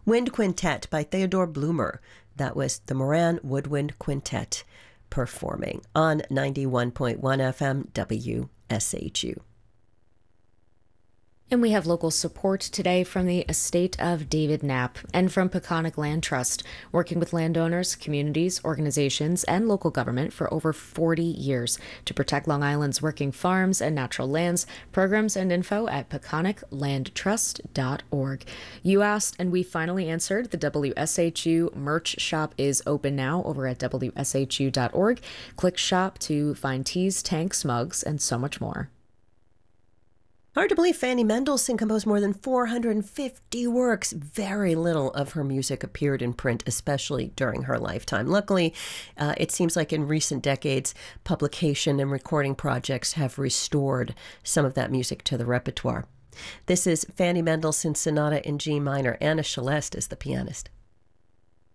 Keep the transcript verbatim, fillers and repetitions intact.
Wind Quintet by Theodore Bloomer. That was the Moran Woodwind Quintet performing on ninety-one point one F M W S H U. And we have local support today from the estate of David Knapp and from Peconic Land Trust, working with landowners, communities, organizations, and local government for over forty years to protect Long Island's working farms and natural lands. Programs and info at peconic land trust dot org. You asked, and we finally answered. The W S H U merch shop is open now over at W S H U dot org. Click shop to find teas, tanks, mugs, and so much more. Hard to believe Fanny Mendelssohn composed more than four hundred fifty works. Very little of her music appeared in print, especially during her lifetime. Luckily, uh, it seems like in recent decades, publication and recording projects have restored some of that music to the repertoire. This is Fanny Mendelssohn Sonata in G minor. Anna Celeste is the pianist.